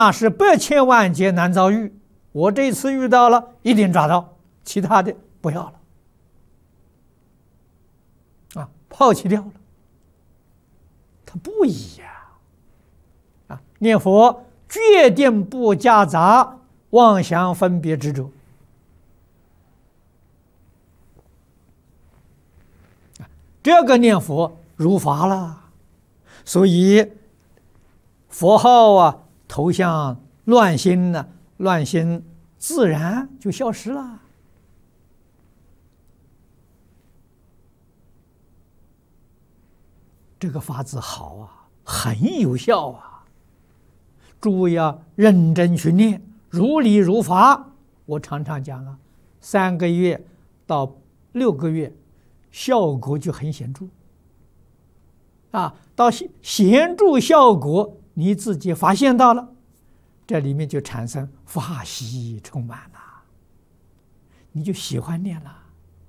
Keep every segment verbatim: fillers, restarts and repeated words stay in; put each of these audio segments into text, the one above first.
那是百千万劫难遭遇，我这次遇到了，一定抓到，其他的不要了，啊，抛弃掉了。它不一样，啊，念佛决定不夹杂妄想分别执着。这个念佛如法了，所以佛号啊、头像乱心呢，乱心自然就消失了。这个法子好啊，很有效啊！诸位要认真去念，如理如法。我常常讲啊，三个月到六个月。效果就很显著，啊，到显著效果你自己发现到了，这里面就产生法喜充满了，你就喜欢念了。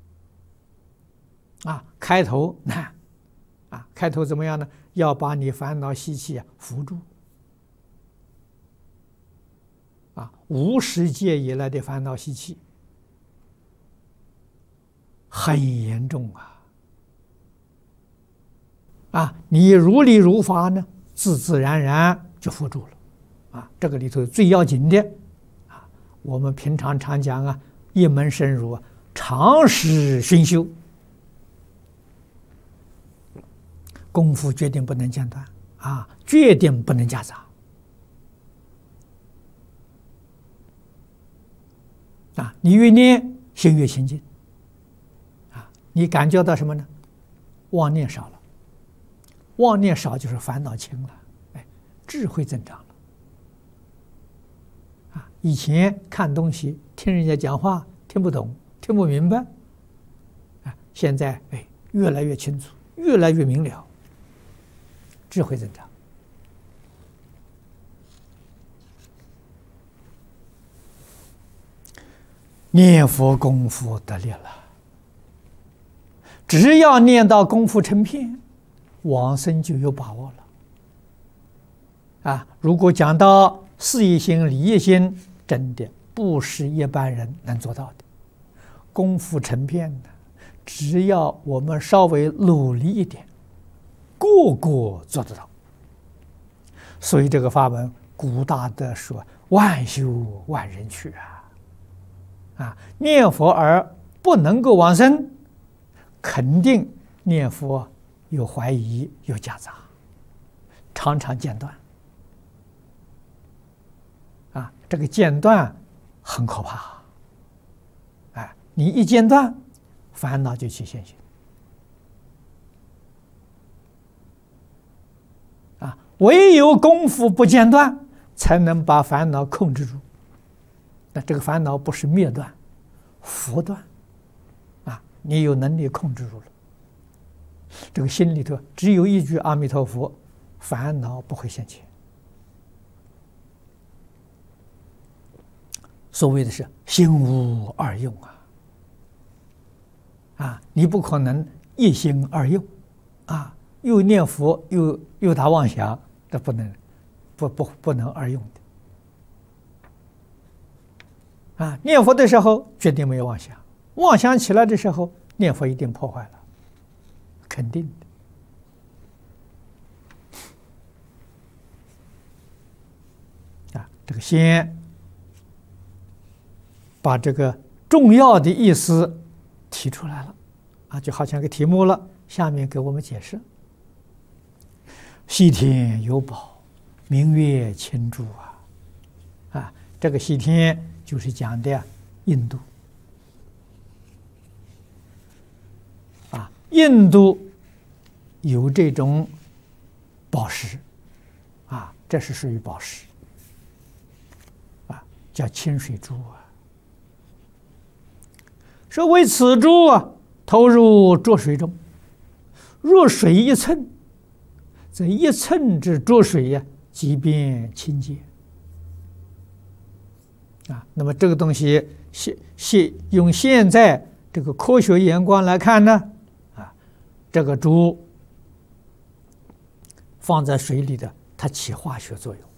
啊，开头难，啊，开头怎么样呢？要把你烦恼习气啊扶住，啊，无始界以来的烦恼习气。很严重啊！啊，你如理如法呢，自自然然就扶住了。啊，这个里头最要紧的，啊，我们平常常讲啊，一门深入啊，长时熏修，功夫决定不能间断啊，决定不能夹杂。啊，你越念心越清净。你感觉到什么呢？妄念少了，妄念少就是烦恼轻了，哎，智慧增长了。啊，以前看东西听人家讲话听不懂，听不明白，啊，现在哎越来越清楚，越来越明了，智慧增长。念佛功夫得力了。只要念到功夫成片，往生就有把握了。啊，如果讲到事业心、理业心，真的不是一般人能做到的。功夫成片的，只要我们稍微努力一点，个个做得到。所以这个法门，古大德说：“万修万人去啊！”啊，念佛而不能够往生。肯定念佛有怀疑，有夹杂，常常间断。啊，这个间断很可怕。哎，你一间断，烦恼就起现行。啊，唯有功夫不间断，才能把烦恼控制住。那这个烦恼不是灭断，伏断。你有能力控制住了，这个心里头只有一句阿弥陀佛，烦恼不会现前。所谓的是心无二用啊，啊，你不可能一心二用，啊，又念佛又又打妄想，这不能，不不不能二用的。啊，念佛的时候决定没有妄想。妄想起来的时候，念佛一定破坏了，肯定的。啊，这个先把这个重要的意思提出来了，啊，就好像个题目了。下面给我们解释：西天有宝，明月清珠啊！啊，这个西天就是讲的印度。印度有这种宝石，啊，这是属于宝石，啊，叫清水珠啊。说为此珠啊，投入浊水中，若水一寸，这一寸之浊水呀、啊，即变清洁。啊，那么这个东西现现用现在这个科学眼光来看呢？这个珠放在水里的，它起化学作用。